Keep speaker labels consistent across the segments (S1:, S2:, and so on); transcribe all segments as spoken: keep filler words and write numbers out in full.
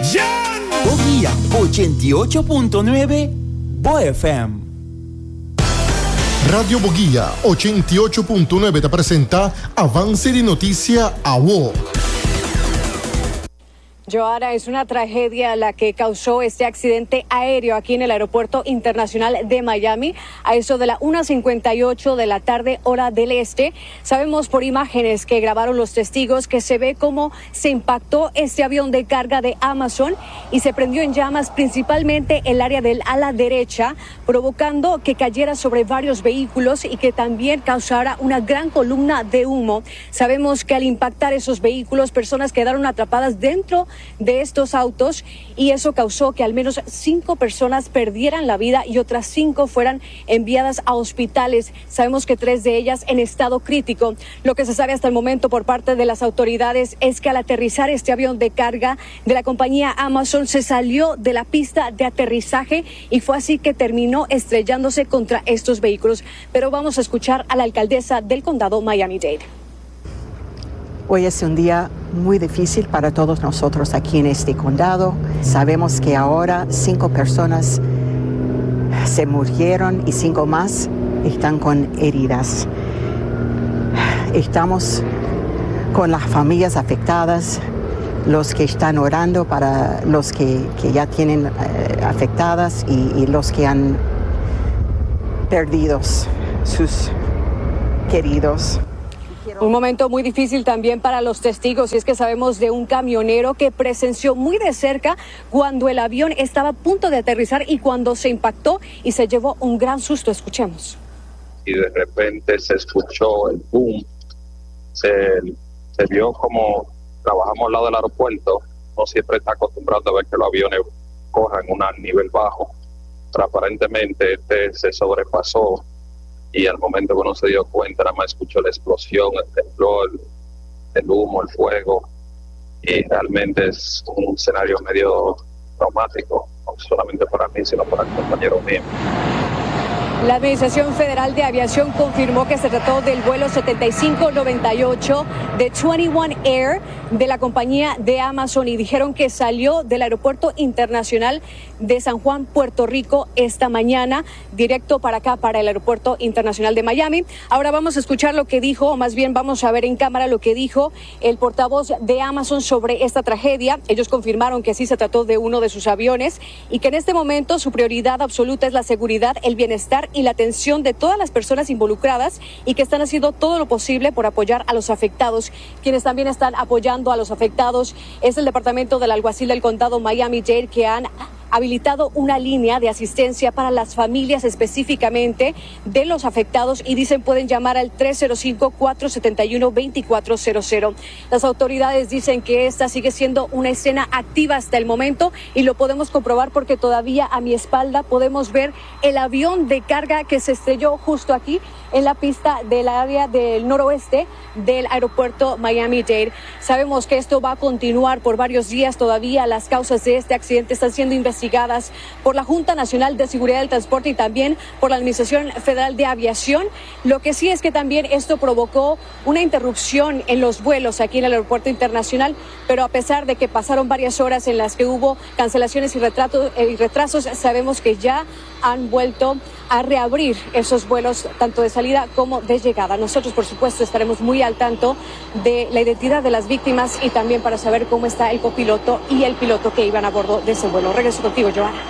S1: Boguía ochenta y ocho punto nueve Bo F M.
S2: Radio Boguía ochenta y ocho punto nueve te presenta Avance de Noticia a W O.
S3: Joara, es una tragedia la que causó este accidente aéreo aquí en el Aeropuerto Internacional de Miami a eso de la una cincuenta y ocho de la tarde, hora del este. Sabemos por imágenes que grabaron los testigos que se ve cómo se impactó este avión de carga de Amazon y se prendió en llamas principalmente el área del ala derecha, provocando que cayera sobre varios vehículos y que también causara una gran columna de humo. Sabemos que al impactar esos vehículos, personas quedaron atrapadas dentro de estos autos y eso causó que al menos cinco personas perdieran la vida y otras cinco fueran enviadas a hospitales. Sabemos que tres de ellas en estado crítico. Lo que se sabe hasta el momento por parte de las autoridades es que al aterrizar este avión de carga de la compañía Amazon se salió de la pista de aterrizaje y fue así que terminó estrellándose contra estos vehículos. Pero vamos a escuchar a la alcaldesa del condado Miami-Dade.
S4: Hoy es un día muy difícil para todos nosotros aquí en este condado. Sabemos que ahora cinco personas se murieron y cinco más están con heridas. Estamos con las familias afectadas, los que están orando para los que, que ya tienen eh, afectadas y, y los que han perdido sus queridos.
S3: Un momento muy difícil también para los testigos, y es que sabemos de un camionero que presenció muy de cerca cuando el avión estaba a punto de aterrizar y cuando se impactó y se llevó un gran susto. Escuchemos.
S5: Y de repente se escuchó el boom, se, se vio como trabajamos al lado del aeropuerto, no siempre está acostumbrado a ver que los aviones corran a un nivel bajo, pero aparentemente este se sobrepasó. Y al momento que uno se dio cuenta, nada más escuchó la explosión, el temblor, el, el humo, el fuego. Y realmente es un escenario medio traumático, no solamente para mí, sino para el compañero mío.
S3: La Administración Federal de Aviación confirmó que se trató del vuelo setenta y cinco noventa y ocho de veintiuno Air de la compañía de Amazon y dijeron que salió del Aeropuerto Internacional de San Juan, Puerto Rico, esta mañana, directo para acá, para el Aeropuerto Internacional de Miami. Ahora vamos a escuchar lo que dijo, o más bien vamos a ver en cámara lo que dijo el portavoz de Amazon sobre esta tragedia. Ellos confirmaron que sí se trató de uno de sus aviones y que en este momento su prioridad absoluta es la seguridad, el bienestar y la atención de todas las personas involucradas y que están haciendo todo lo posible por apoyar a los afectados. Quienes también están apoyando a los afectados es el departamento del alguacil del condado Miami-Dade, que han habilitado una línea de asistencia para las familias específicamente de los afectados y dicen pueden llamar al tres cero cinco, cuatro siete uno, dos cuatro cero cero. Las autoridades dicen que esta sigue siendo una escena activa hasta el momento y lo podemos comprobar porque todavía a mi espalda podemos ver el avión de carga que se estrelló justo aquí en la pista del área del noroeste del aeropuerto Miami-Dade. Sabemos que esto va a continuar por varios días todavía. Las causas de este accidente están siendo investigadas por la Junta Nacional de Seguridad del Transporte y también por la Administración Federal de Aviación. Lo que sí es que también esto provocó una interrupción en los vuelos aquí en el aeropuerto internacional, pero a pesar de que pasaron varias horas en las que hubo cancelaciones y, retratos, y retrasos, sabemos que ya han vuelto a reabrir esos vuelos tanto de salida como de llegada. Nosotros, por supuesto, estaremos muy al tanto de la identidad de las víctimas y también para saber cómo está el copiloto y el piloto que iban a bordo de ese vuelo. Regreso contigo, Joana.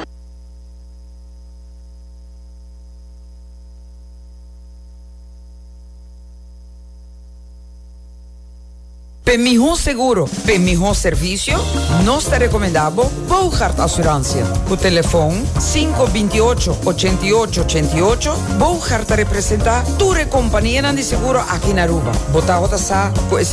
S6: Per mejor seguro, per mejor servicio, nós te recomendamos Bouchard Assurância. O telefone cinco dois oito, oito oito oito oito. Bouchard te representa tu companhia de seguro aqui na Aruba. Botar a com esse